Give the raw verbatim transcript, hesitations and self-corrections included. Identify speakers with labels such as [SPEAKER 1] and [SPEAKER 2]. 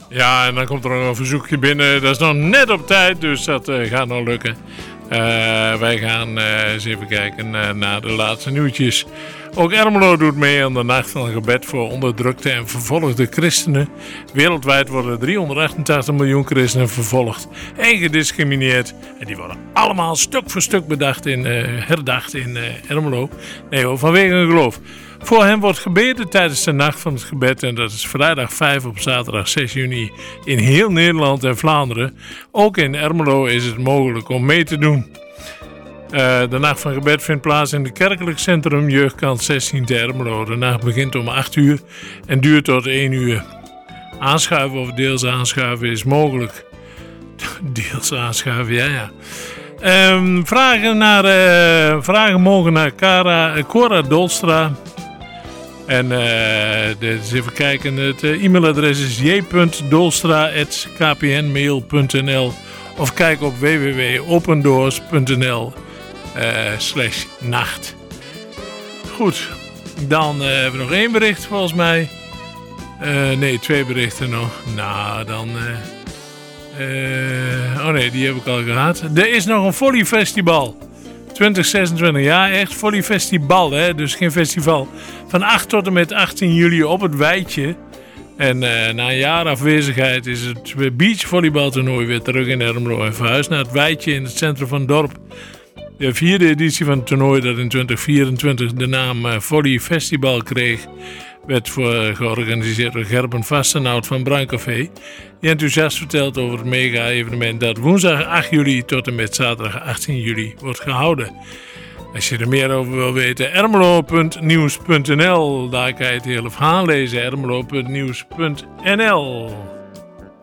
[SPEAKER 1] Ja, en dan komt er nog een verzoekje binnen. Dat is nog net op tijd, dus dat uh, gaat nog lukken. Uh, wij gaan uh, eens even kijken uh, naar de laatste nieuwtjes. Ook Ermelo doet mee aan de Nacht van Gebed voor onderdrukte en vervolgde christenen. Wereldwijd worden driehonderdachtentachtig miljoen christenen vervolgd en gediscrimineerd. En die worden allemaal stuk voor stuk bedacht in, uh, herdacht in uh, Ermelo. Nee hoor, vanwege hun geloof. Voor hen wordt gebeden tijdens de Nacht van het Gebed. En dat is vrijdag vijf op zaterdag zes juni in heel Nederland en Vlaanderen. Ook in Ermelo is het mogelijk om mee te doen. Uh, de Nacht van Gebed vindt plaats in het kerkelijk centrum Jeugdkant zestien te Ermelo. De nacht begint om acht uur en duurt tot één uur. Aanschuiven of deels aanschuiven is mogelijk. Deels aanschuiven, ja ja. Um, vragen, naar, uh, vragen mogen naar Cara, Cora Dolstra. En uh, dus even kijken, het uh, e-mailadres is j punt dolstra at k p n mail punt n l of kijk op w w w punt opendoors punt n l uh, slash nacht. Goed, dan uh, hebben we nog één bericht volgens mij. Uh, nee, twee berichten nog. Nou, dan... Uh, uh, oh nee, die heb ik al gehad. Er is nog een volleyfestival. twintig zesentwintig, ja, echt volleyfestival, hè? Dus geen festival. Van acht tot en met achttien juli op het Weitje. En uh, na een jaar afwezigheid is het beachvolleybaltoernooi weer terug in Ermelo en verhuisd naar het Weitje in het centrum van het dorp. De vierde editie van het toernooi dat in twintig vierentwintig de naam uh, Volley Festival kreeg, werd voor, uh, georganiseerd door Gerben Vastenhout van Bruincafé. Die enthousiast vertelt over het mega-evenement dat woensdag acht juli tot en met zaterdag achttien juli wordt gehouden. Als je er meer over wil weten, ermelo punt nieuws punt n l. Daar kan je het hele verhaal lezen, ermelo punt nieuws punt n l.